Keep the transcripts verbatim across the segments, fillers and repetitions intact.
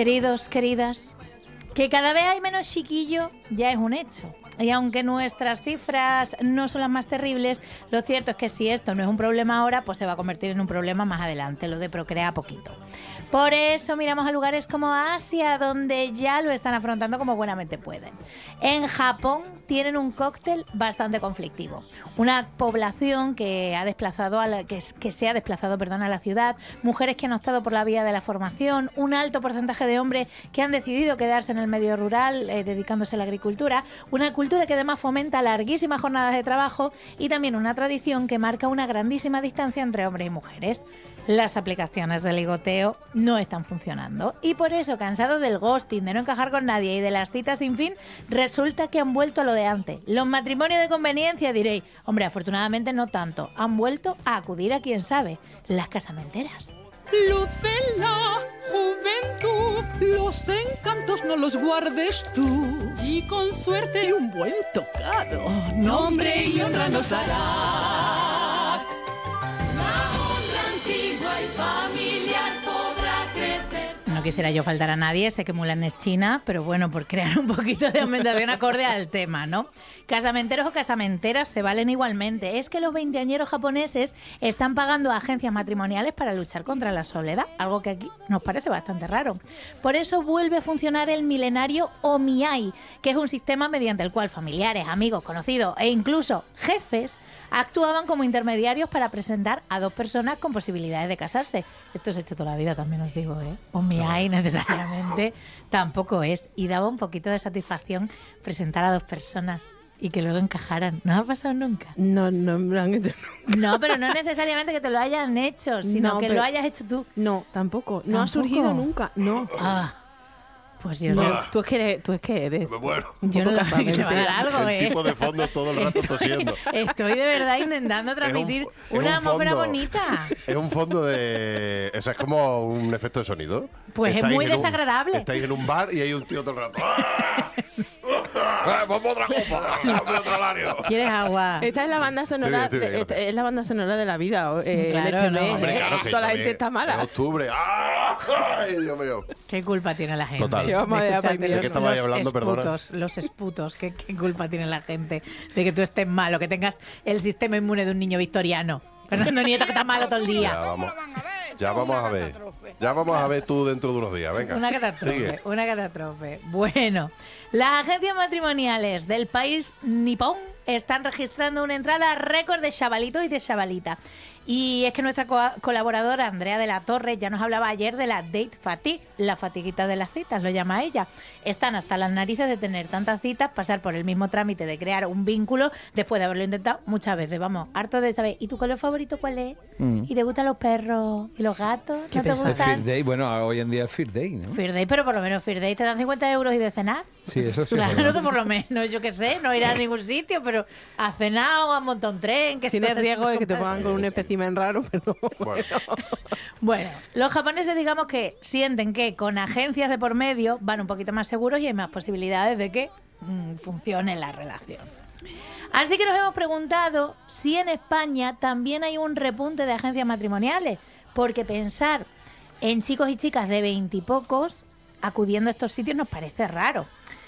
Queridos, queridas, que cada vez hay menos chiquillo ya es un hecho. Y aunque nuestras cifras no son las más terribles, lo cierto es que si esto no es un problema ahora, pues se va a convertir en un problema más adelante, lo de procrear poquito. Por eso miramos a lugares como Asia, donde ya lo están afrontando como buenamente pueden. En Japón tienen un cóctel bastante conflictivo. Una población que ha desplazado a la, que, que se ha desplazado, perdón, a la ciudad, mujeres que han optado por la vía de la formación, un alto porcentaje de hombres que han decidido quedarse en el medio rural, eh, dedicándose a la agricultura, una cultura que además fomenta larguísimas jornadas de trabajo y también una tradición que marca una grandísima distancia entre hombres y mujeres. Las aplicaciones de ligoteo no están funcionando y por eso, cansados del ghosting, de no encajar con nadie y de las citas sin fin, resulta que han vuelto a lo de antes. Los matrimonios de conveniencia, diréis, hombre, afortunadamente no tanto, han vuelto a acudir a quien sabe, las casamenteras. Luz de la juventud, los encantos no los guardes tú. Y con suerte y un buen tocado, nombre y honra nos darás. La honra antigua y familiar podrá crecer. No quisiera yo faltar a nadie, sé que Mulan es china, pero bueno, por crear un poquito de ambientación acorde al tema, ¿no? Casamenteros o casamenteras se valen igualmente. Es que los veinteañeros japoneses están pagando a agencias matrimoniales para luchar contra la soledad, algo que aquí nos parece bastante raro. Por eso vuelve a funcionar el milenario Omiai, que es un sistema mediante el cual familiares, amigos, conocidos e incluso jefes actuaban como intermediarios para presentar a dos personas con posibilidades de casarse. Esto se ha hecho toda la vida, también os digo, ¿eh? Omiai necesariamente tampoco es. Y daba un poquito de satisfacción presentar a dos personas y que luego encajaran. ¿No ha pasado nunca? No, no me lo han hecho nunca. No, pero no necesariamente que te lo hayan hecho, sino No, que pero- lo hayas hecho tú. No, tampoco. No ¿Tampoco? ha surgido nunca. No. Ah, pues yo No, no. tú es que eres, tú es que eres. Me muero. un Yo poco no capaz te va a dar algo, El ¿eh? tipo de fondo todo el rato tosiendo. Estoy de verdad intentando transmitir fo- es una un atmósfera fondo- bonita. Es un fondo de... O sea, es como un efecto de sonido. Pues es Estáis muy en un- desagradable. estáis en un bar y hay un tío todo el rato. ¡Ah! ¡Ah! ¡Vamos otra copa! ¡Vamos otro horario! ¿Quieres agua? Esta es la banda sonora, Estoy bien, estoy bien, de, esta es la banda sonora de la vida. Eh, Claro, el F M, no, Hombre, eh, claro que toda la también gente está Es mala. octubre. ¡Ah! ¡Ay, Dios mío! ¿Qué culpa tiene la gente? Total. Que vamos a de dejar escucharte para ¿De qué estabais los hablando, perdona? esputos, los esputos. ¿Qué, ¿Qué culpa tiene la gente de que tú estés malo, que tengas el sistema inmune de un niño victoriano? Fernando Nieto, que está malo todo el Ya día. vamos. Ya vamos a ver. Ya vamos a ver tú dentro de unos días. Venga. Una catástrofe, Sigue. una catástrofe. Bueno, las agencias matrimoniales del país nipón están registrando una entrada récord de chavalitos y de chavalita. Y es que nuestra co- colaboradora Andrea de la Torre ya nos hablaba ayer de la date fatigue, la fatiguita de las citas, lo llama ella. Están hasta las narices de tener tantas citas, pasar por el mismo trámite de crear un vínculo después de haberlo intentado muchas veces. Vamos, harto de saber, ¿y tu color favorito cuál es? Mm. ¿Y te gustan los perros y los gatos? Qué ¿No te pesado. Es Fear gustan? Day, bueno, hoy en día es Fear Day, ¿no? Fear Day, pero por lo menos Fear Day te dan cincuenta euros y de cenar. Sí, eso sí. Claro pero- que por lo menos, yo qué sé, no irás a ningún sitio, pero a cenar o a montar un tren. Que Tienes eso es riesgo de que te comprar- pongan con un espécimen raro, pero Bueno, Bueno, los japoneses digamos que sienten que con agencias de por medio van un poquito más seguros y hay más posibilidades de que mm, funcione la relación. Así que nos hemos preguntado si en España también hay un repunte de agencias matrimoniales, porque pensar en chicos y chicas de veintipocos acudiendo a estos sitios nos parece raro.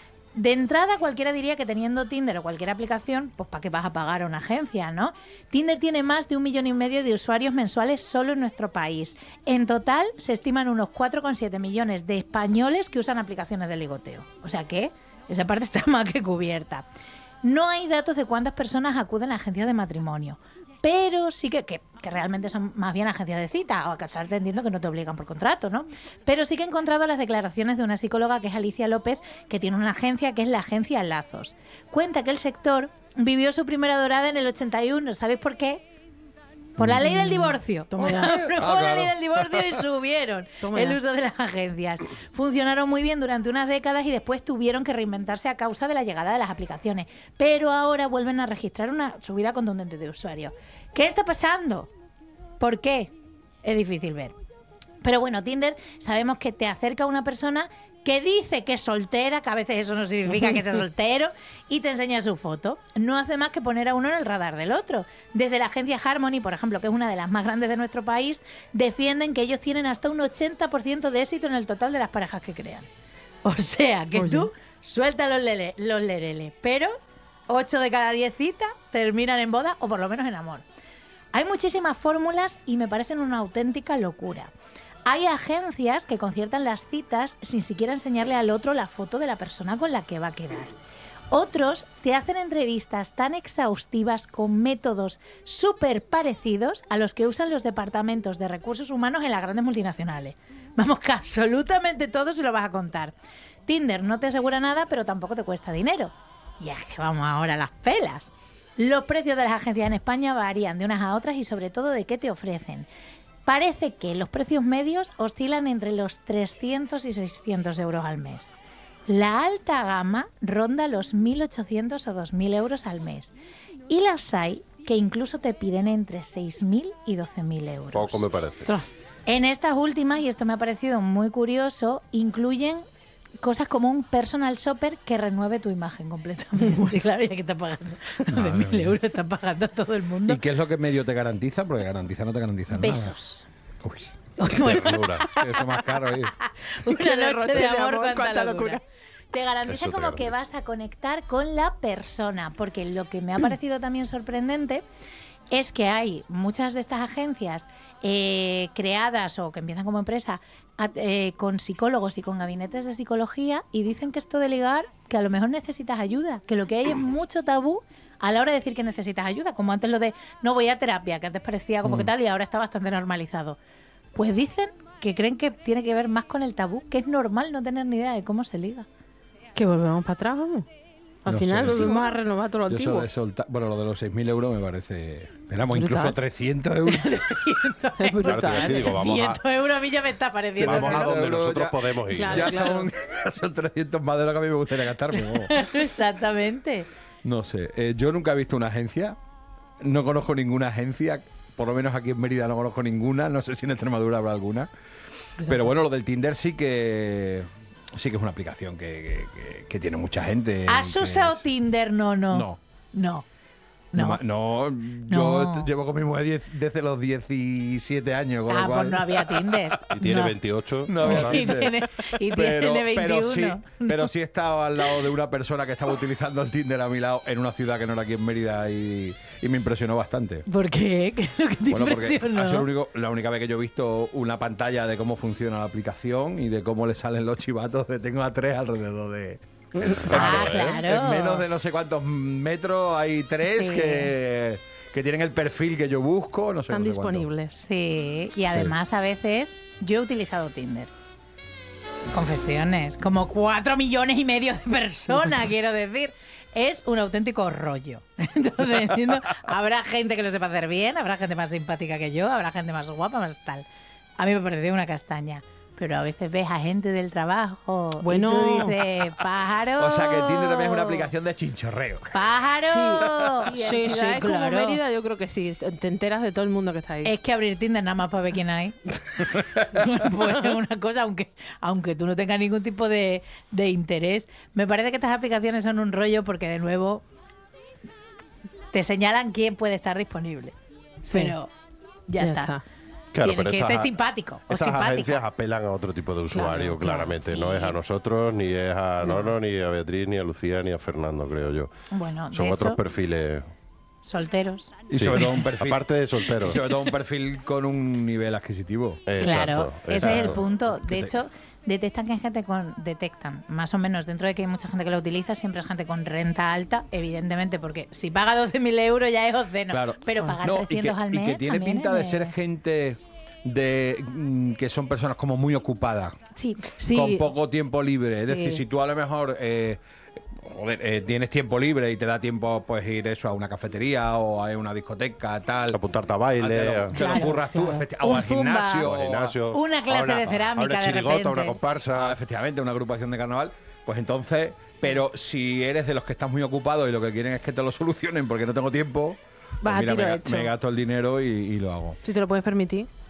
De entrada, cualquiera diría que teniendo Tinder o cualquier aplicación, pues ¿para qué vas a pagar a una agencia, no? Tinder tiene más de un millón y medio de usuarios mensuales solo en nuestro país. En total, se estiman unos cuatro coma siete millones de españoles que usan aplicaciones de ligoteo. O sea que esa parte está más que cubierta. No hay datos de cuántas personas acuden a agencias de matrimonio, pero sí que, que, que realmente son más bien agencias de cita, o a casarte entiendo que no te obligan por contrato, ¿no? Pero sí que he encontrado las declaraciones de una psicóloga que es Alicia López, que tiene una agencia que es la agencia Lazos. Cuenta que el sector vivió su primera dorada en el ochenta y uno, ¿sabéis por qué? Por la ley del divorcio. Toma ya. Aprobó Ah, la claro. ley del divorcio y subieron Toma el ya. uso de las agencias. Funcionaron muy bien durante unas décadas y después tuvieron que reinventarse a causa de la llegada de las aplicaciones. Pero ahora vuelven a registrar una subida contundente de usuarios. ¿Qué está pasando? ¿Por qué? Es difícil ver. Pero bueno, Tinder sabemos que te acerca a una persona que dice que es soltera, que a veces eso no significa que sea soltero, y te enseña su foto. No hace más que poner a uno en el radar del otro. Desde la agencia Harmony, por ejemplo, que es una de las más grandes de nuestro país, defienden que ellos tienen hasta un ochenta por ciento de éxito en el total de las parejas que crean. O sea, que Oye. tú suelta los, lele, los lereles, pero ocho de cada diez citas terminan en boda o por lo menos en amor. Hay muchísimas fórmulas y me parecen una auténtica locura. Hay agencias que conciertan las citas sin siquiera enseñarle al otro la foto de la persona con la que va a quedar. Otros te hacen entrevistas tan exhaustivas con métodos súper parecidos a los que usan los departamentos de recursos humanos en las grandes multinacionales. Vamos, que absolutamente todo se lo vas a contar. Tinder no te asegura nada, pero tampoco te cuesta dinero. Y es que vamos ahora a las pelas. Los precios de las agencias en España varían de unas a otras y sobre todo de qué te ofrecen. Parece que los precios medios oscilan entre los trescientos y seiscientos euros al mes. La alta gama ronda los mil ochocientos o dos mil euros al mes. Y las hay que incluso te piden entre seis mil y doce mil euros. Poco me parece. Ostras. En estas últimas, y esto me ha parecido muy curioso, incluyen cosas como un personal shopper que renueve tu imagen completamente. Claro, ya que está pagando nueve mil euros, está pagando a todo el mundo. ¿Y qué es lo que medio te garantiza? Porque garantiza no te garantiza nada. Besos. Uy, Ternura. eso más caro. ¿eh? Una Qué noche derroche de de amor, amor, cuánta, cuánta locura. locura. Te garantiza Eso te como que garantiza. vas a conectar con la persona, porque lo que me ha parecido también sorprendente es que hay muchas de estas agencias eh, creadas o que empiezan como empresa a- eh, con psicólogos y con gabinetes de psicología y dicen que esto de ligar, que a lo mejor necesitas ayuda, que lo que hay es mucho tabú a la hora de decir que necesitas ayuda, como antes lo de no voy a terapia, que antes parecía como que tal y ahora está bastante normalizado. Pues dicen que creen que tiene que ver más con el tabú, que es normal no tener ni idea de cómo se liga. Que volvemos para atrás, vamos. Al No final sé. volvemos a renovar todo lo Yo eso antiguo. de soltar, bueno, lo de los seis mil euros me parece... Esperamos, incluso Brutal. trescientos euros. Es Claro, te voy a brutal. decir, digo, vamos a, cientos euros a mí ya me está pareciendo. vamos a ¿no? donde Euros nosotros ya- podemos ir. Claro. ya, son, ya son trescientos más de lo que a mí me gustaría gastarme. ¿no? Exactamente. No sé, eh, yo nunca he visto una agencia, no conozco ninguna agencia, por lo menos aquí en Mérida no conozco ninguna, no sé si en Extremadura habrá alguna. Pero bueno, lo del Tinder sí que sí que es una aplicación que, que- que- que tiene mucha gente. ¿Has que- usado Tinder? No, no. No. No. No, No. ma- no, yo No. t- llevo con mi mujer diez- desde los diecisiete años, con lo Ah, cual... pues no había Tinder. Y tiene No. veintiocho. No había ahora. Y tiene, y pero, tiene pero sí, veintiuno. pero sí he estado al lado de una persona que estaba utilizando el Tinder a mi lado en una ciudad que no era aquí en Mérida y, y me impresionó bastante. ¿Por qué? ¿Qué es lo que te Bueno, porque impresionó? ha sido lo único- la única vez que yo he visto una pantalla de cómo funciona la aplicación y de cómo le salen los chivatos de tengo a tres alrededor de... Ah, En- claro. En menos de no sé cuántos metros hay tres Sí. que, que tienen el perfil que yo busco, no sé. Están no sé cuánto. disponibles. Sí, y además a veces yo he utilizado Tinder. Confesiones, como cuatro millones y medio de personas, quiero decir. Es un auténtico rollo. Entonces, entiendo, habrá gente que lo sepa hacer bien, habrá gente más simpática que yo, habrá gente más guapa, más tal. A mí me pareció una castaña. Pero a veces ves a gente del trabajo Bueno. y tú dices, pájaro. O sea que Tinder también es una aplicación de chinchorreo. ¡Pájaro! Sí, en ciudades como claro. Mérida yo creo que sí. Te enteras de todo el mundo que está ahí. Es que abrir Tinder nada más para ver quién hay. Pues es una cosa, aunque, aunque tú no tengas ningún tipo de, de interés. Me parece que estas aplicaciones son un rollo porque, de nuevo, te señalan quién puede estar disponible. Sí. Pero ya, Ya está. está. Claro, Tienes pero que estas ser a- simpático o Estas simpática. agencias apelan a otro tipo de usuario, Claro, claramente. claro, No sí. es a nosotros, ni es a Nono, ni a Beatriz, ni a Lucía, ni a Fernando, creo yo. Bueno, Son de otros hecho, perfiles. solteros. Y Sí. sobre todo un perfil. Aparte de y solteros. sobre todo un perfil con un nivel adquisitivo. Claro, ese es el exacto. punto. Que De te- hecho, detectan que hay gente con... Detectan, más o menos, dentro de que hay mucha gente que lo utiliza, siempre es gente con renta alta, evidentemente, porque si paga doce mil euros ya es obsceno. Claro. Pero pagar No, y que, trescientos al y mes que tiene también pinta de es- ser gente de mm, que son personas como muy ocupadas, Sí, Sí. con poco tiempo libre. Es Sí. decir, si tú a lo mejor eh, joder, eh, tienes tiempo libre y te da tiempo pues ir eso a una cafetería o a una discoteca, tal. Apuntarte a Ah, baile, te lo, a- te lo Claro, curras tú, claro. efecti- o Un al zumba. gimnasio. o al gimnasio. Una clase a de a cerámica, una de chirigota, repente. una Ah, comparsa. efectivamente, una agrupación de carnaval. Pues entonces, pero si eres de los que estás muy ocupado y lo que quieren es que te lo solucionen porque no tengo tiempo, Vas a pues mira, tiro me, ga- hecho. me gasto el dinero y, y lo hago. Si te lo puedes permitir.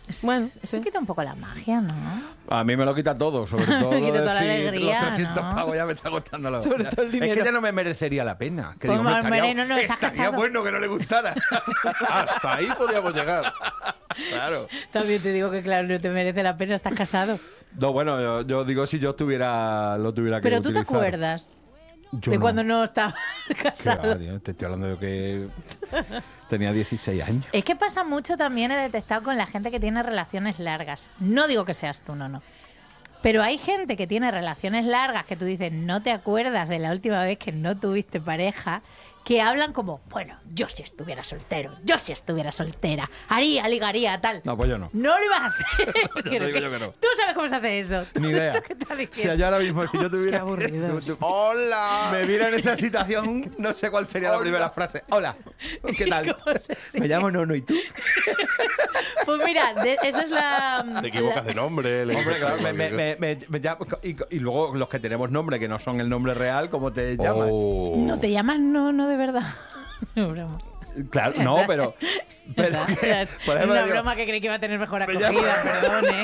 Bueno, Eso sí. quita un poco la magia, ¿no? A mí me lo quita todo, sobre todo Me lo quita de toda la decir, alegría, los trescientos ¿no? pavos ya me está costando la Sobre vida. todo el Es dinero. que ya no me merecería la pena. Que Pues, digo, hombre, estaría, Moreno, no, estás estaría casado. bueno que no le gustara. Hasta ahí podíamos llegar. Claro. También te digo que, claro, no te merece la pena, estás casado. No, bueno, yo, yo digo si yo estuviera, lo tuviera que Pero tú te utilizar. acuerdas Yo de no. cuando no estabas Qué va, casado. tío, te estoy hablando yo que tenía dieciséis años. Es que pasa mucho también, he detectado con la gente que tiene relaciones largas. No digo que seas tú, no, no. Pero hay gente que tiene relaciones largas que tú dices, no te acuerdas de la última vez que no tuviste pareja, que hablan como, bueno, yo si estuviera soltero, yo si estuviera soltera, haría, ligaría, tal. No, pues yo no. No lo ibas a hacer. te Quiero digo que- yo que no. Tú sabes cómo se hace eso. Tú- Ni idea. ¿Esto qué estás O sea, diciendo? yo ahora mismo, si yo tuviera... Qué aburridos. ¡Hola! Me viera en esa situación, no sé cuál sería la primera frase. Hola, ¿qué tal? ¿Cómo se sigue? Me llamo Nono, ¿y tú? Pues mira, de- eso es la... Te equivocas la- de nombre. le Hombre, equivocas claro, me, de me, me, me- me llamo- y, y luego los que tenemos nombre que no son el nombre real, ¿cómo te llamas? Oh. No te llamas no, no de verdad. No, broma. Claro, no, pero... pero que, por ejemplo, una digo, broma que creí que iba a tener mejor Me acogida, llamo- perdón, ¿eh?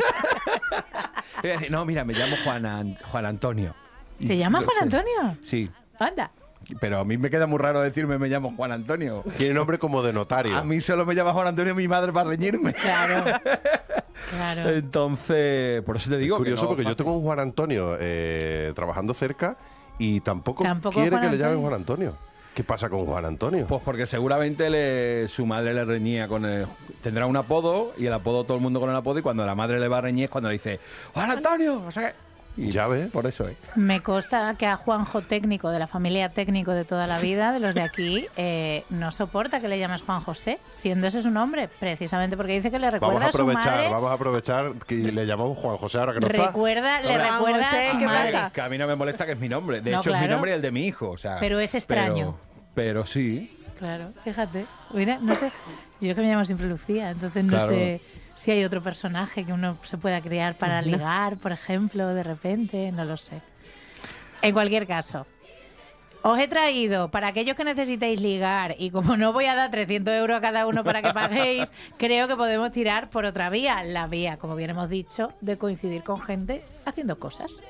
iba a decir, no, mira, me llamo Juan, An- Juan Antonio. ¿Te llamas No Juan sé. Antonio? Sí, Anda. pero a mí me queda muy raro decirme me llamo Juan Antonio. Tiene nombre como de notario. A mí solo me llama Juan Antonio mi madre para reñirme. Claro. Claro. Entonces, por eso te digo Curioso que no, porque yo fácil. tengo un Juan Antonio eh, trabajando cerca y tampoco, Tampoco quiere Juan que le llamen Antonio. Juan Antonio. ¿Qué pasa con Juan Antonio? Pues porque seguramente le- su madre le reñía con el... Tendrá un apodo y el apodo todo el mundo con el apodo y cuando la madre le va a reñir es cuando le dice Juan Antonio, no sé qué. Y Ya ves. por eso es. Me consta que a Juanjo Técnico, de la familia Técnico de toda la vida, de los de aquí, eh, no soporta que le llames Juan José, siendo ese su nombre, precisamente porque dice que le recuerda Vamos a a su aprovechar, madre. vamos a aprovechar que le llamamos Juan José ahora que no está. Recuerda, le Hola, recuerda José, a su ¿qué madre. pasa? Que a mí no me molesta que es mi nombre. De No, hecho, es claro. mi nombre y el de mi hijo. O sea, Pero es extraño. Pero, pero sí. Claro, fíjate. Mira, no sé. Yo que me llamo siempre Lucía, entonces no Claro. sé si hay otro personaje que uno se pueda crear para ligar, por ejemplo, de repente, no lo sé. En cualquier caso, os he traído para aquellos que necesitéis ligar y como no voy a dar trescientos euros a cada uno para que paguéis, creo que podemos tirar por otra vía, la vía, como bien hemos dicho, de coincidir con gente haciendo cosas.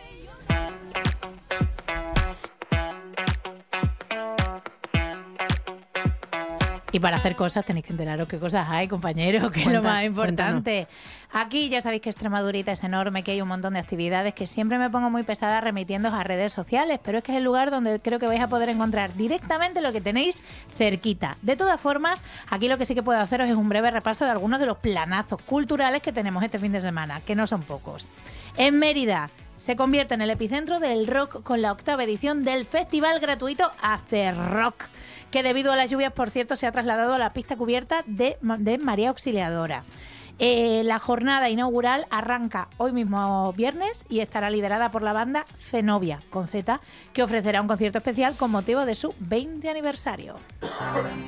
Y para hacer cosas tenéis que enteraros qué cosas hay, compañeros, que es lo Cuenta, más importante. Aquí ya sabéis que Extremadurita es enorme, que hay un montón de actividades, que siempre me pongo muy pesada remitiéndoos a redes sociales, pero es que es el lugar donde creo que vais a poder encontrar directamente lo que tenéis cerquita. De todas formas, aquí lo que sí que puedo haceros es un breve repaso de algunos de los planazos culturales que tenemos este fin de semana, que no son pocos. En Mérida se convierte en el epicentro del rock con la octava edición del festival gratuito Hacer Rock, que debido a las lluvias, por cierto, se ha trasladado a la pista cubierta de, de María Auxiliadora. Eh, la jornada inaugural arranca hoy mismo viernes y estará liderada por la banda Zenobia, con Z, que ofrecerá un concierto especial con motivo de su veinte aniversario.